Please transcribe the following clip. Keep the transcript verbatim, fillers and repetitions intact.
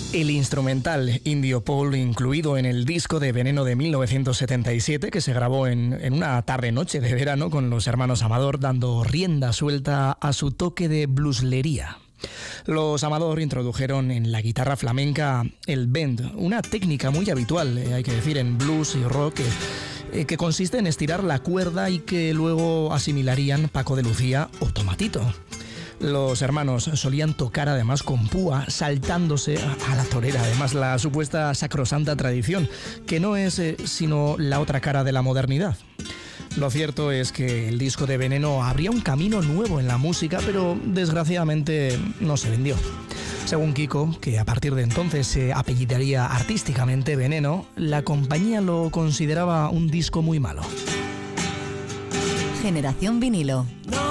El instrumental Indio Paul, incluido en el disco de Veneno de mil novecientos setenta y siete, que se grabó en, en una tarde-noche de verano con los hermanos Amador, dando rienda suelta a su toque de blueslería. Los Amador introdujeron en la guitarra flamenca el bend, una técnica muy habitual, eh, hay que decir, en blues y rock, eh, eh, que consiste en estirar la cuerda y que luego asimilarían Paco de Lucía o Tomatito. Los hermanos solían tocar además con púa, saltándose a la torera. Además, la supuesta sacrosanta tradición, que no es eh, sino la otra cara de la modernidad. Lo cierto es que el disco de Veneno abría un camino nuevo en la música, pero desgraciadamente no se vendió. Según Kiko, que a partir de entonces se apellidaría artísticamente Veneno, la compañía lo consideraba un disco muy malo. Generación Vinilo. No